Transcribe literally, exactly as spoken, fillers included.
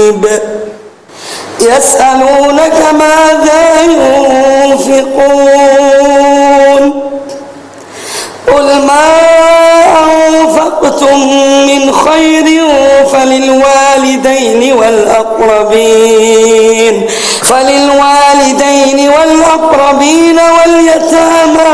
قريب يسألونك ماذا ينفقون قل ما أنفقتم من خير فللوالدين والأقربين فللوالدين والأقربين واليتامى